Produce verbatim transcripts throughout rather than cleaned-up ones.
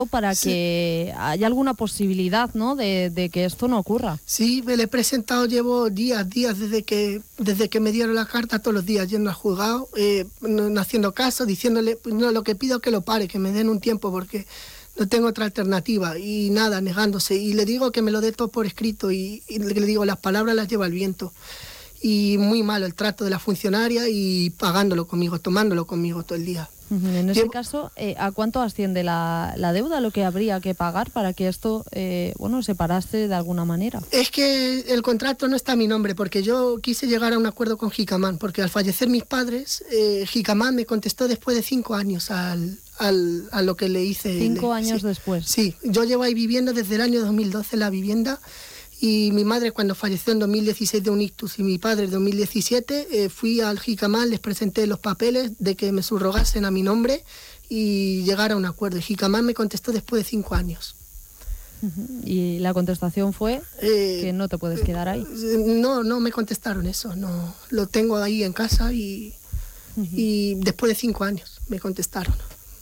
para Sí. que haya alguna posibilidad, ¿no?, de, de que esto no ocurra. Sí, me le he presentado, llevo días, días desde que desde que me dieron la carta, todos los días yendo al juzgado, eh, no, no haciendo caso, diciéndole, pues, no, lo que pido es que lo pare, que me den un tiempo porque no tengo otra alternativa, y nada, negándose, y le digo que me lo dé todo por escrito, y, y le digo, las palabras las lleva el viento, y muy malo el trato de la funcionaria y pagándolo conmigo, tomándolo conmigo todo el día. En este Llevo- caso, eh, ¿a cuánto asciende la, la deuda, lo que habría que pagar para que esto, eh, bueno, se parase de alguna manera? Es que el contrato no está a mi nombre, porque yo quise llegar a un acuerdo con Jicamán, porque al fallecer mis padres, eh, Jicamán me contestó después de cinco años al, al, a lo que le hice. Cinco le- años sí, después. Sí, yo llevo ahí viviendo desde el año dos mil doce en la vivienda, y mi madre cuando falleció en dos mil dieciséis de un ictus y mi padre en dos mil diecisiete, eh, fui al Jicamán, les presenté los papeles de que me subrogasen a mi nombre y llegar a un acuerdo. Y Jicamán me contestó después de cinco años. Ujú. Y la contestación fue Eh, que no te puedes quedar ahí. No, no me contestaron eso, no, lo tengo ahí en casa y, Ujú. y después de cinco años me contestaron.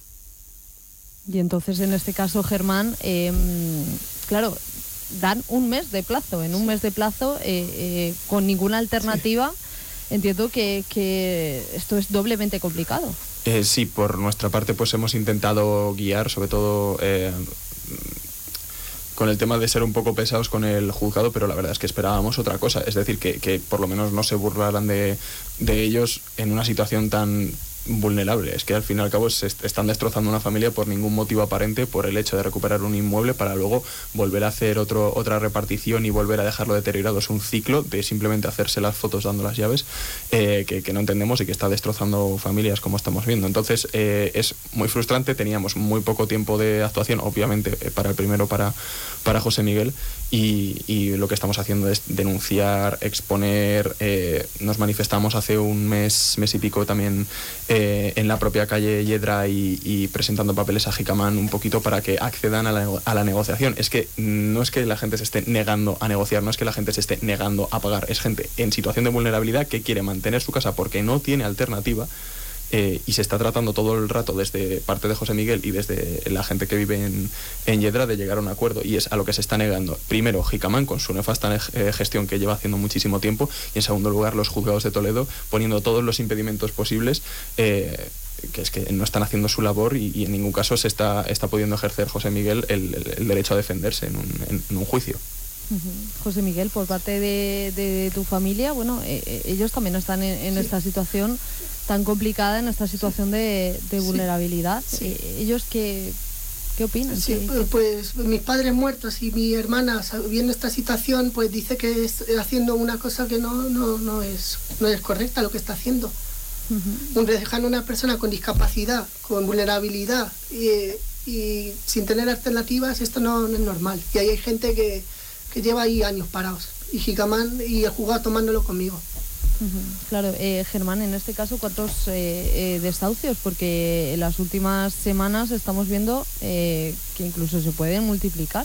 Y entonces, en este caso, Germán, eh, claro, dan un mes de plazo. En un mes de plazo, eh, eh, con ninguna alternativa, entiendo que, que esto es doblemente complicado. Eh, sí, por nuestra parte pues hemos intentado guiar, sobre todo eh, con el tema de ser un poco pesados con el juzgado, pero la verdad es que esperábamos otra cosa, es decir, que, que por lo menos no se burlaran de, de ellos en una situación tan vulnerable. Es que al fin y al cabo se est- están destrozando una familia por ningún motivo aparente, por el hecho de recuperar un inmueble para luego volver a hacer otro, otra repartición y volver a dejarlo deteriorado. Es un ciclo de simplemente hacerse las fotos dando las llaves, eh, que, que no entendemos y que está destrozando familias, como estamos viendo. Entonces eh, es muy frustrante. Teníamos muy poco tiempo de actuación, obviamente, eh, para el primero, para, para José Miguel, y, y lo que estamos haciendo es denunciar, exponer. Eh, nos manifestamos hace un mes, mes y pico también eh, en la propia calle Yedra y, y presentando papeles a Jicamán un poquito para que accedan a la, a la negociación. Es que no es que la gente se esté negando a negociar, no es que la gente se esté negando a pagar, es gente en situación de vulnerabilidad que quiere mantener su casa porque no tiene alternativa. Eh, y se está tratando todo el rato desde parte de José Miguel y desde la gente que vive en, en Yedra de llegar a un acuerdo, y es a lo que se está negando. Primero, Jicamán con su nefasta eh, gestión que lleva haciendo muchísimo tiempo, y en segundo lugar los juzgados de Toledo poniendo todos los impedimentos posibles, eh, que es que no están haciendo su labor, y, y en ningún caso se está, está pudiendo ejercer José Miguel el, el, el derecho a defenderse en un, en, en un juicio. Uh-huh. José Miguel, por parte de, de tu familia, bueno, eh, ellos también están en, en Sí. esta situación tan complicada, en esta situación de, de vulnerabilidad. Sí. Eh, ¿Ellos qué, qué opinan? Sí, ¿Qué- pues, pues mis padres muertos y mi hermana viendo esta situación, pues dice que es haciendo una cosa que no, no, no, es, no es correcta lo que está haciendo. Uh-huh. Un- Dejando a una persona con discapacidad, con vulnerabilidad y, y sin tener alternativas, esto no, no es normal. Y ahí hay gente que, que lleva ahí años parados. Y Jicamán y el juzgado tomándolo conmigo. Uh-huh. Claro, eh, Germán, en este caso, ¿cuántos eh, eh, desahucios? Porque en las últimas semanas estamos viendo eh, que incluso se pueden multiplicar.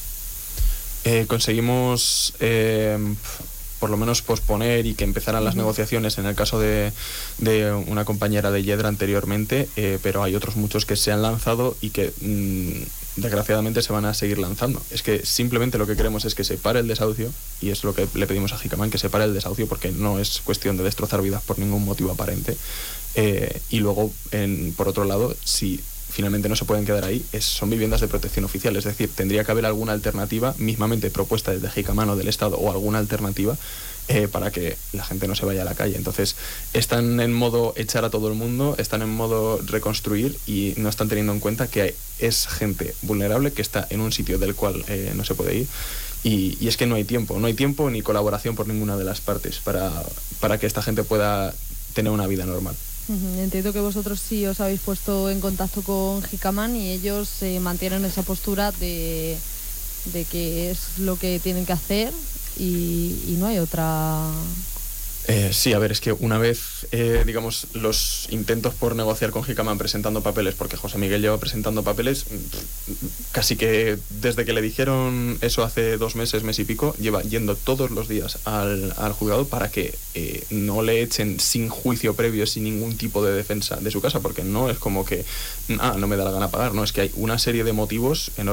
Eh, conseguimos eh, por lo menos posponer y que empezaran las Ujú. negociaciones en el caso de, de una compañera de Yedra anteriormente, eh, pero hay otros muchos que se han lanzado y que mmm, desgraciadamente se van a seguir lanzando. Es que simplemente lo que queremos es que se pare el desahucio, y es lo que le pedimos a Jicamán, que se pare el desahucio, porque no es cuestión de destrozar vidas por ningún motivo aparente. Eh, y luego, en, por otro lado, si finalmente no se pueden quedar ahí, es, son viviendas de protección oficial, es decir, tendría que haber alguna alternativa, mismamente propuesta desde Jicamán o del Estado, o alguna alternativa eh, para que la gente no se vaya a la calle. Entonces, están en modo echar a todo el mundo, están en modo reconstruir, y no están teniendo en cuenta que hay, es gente vulnerable que está en un sitio del cual eh, no se puede ir. Y, y es que no hay tiempo, no hay tiempo ni colaboración por ninguna de las partes para, para que esta gente pueda tener una vida normal. Uh-huh. Entiendo que vosotros sí os habéis puesto en contacto con Jicamán y ellos eh, mantienen esa postura de, de que es lo que tienen que hacer y, y no hay otra Eh, sí, a ver, es que una vez, eh, digamos, los intentos por negociar con Hickman presentando papeles, porque José Miguel lleva presentando papeles, casi que desde que le dijeron eso hace dos meses, mes y pico, lleva yendo todos los días al, al juzgado para que eh, no le echen sin juicio previo, sin ningún tipo de defensa de su casa, porque no es como que, ah, no me da la gana pagar, no, es que hay una serie de motivos enormes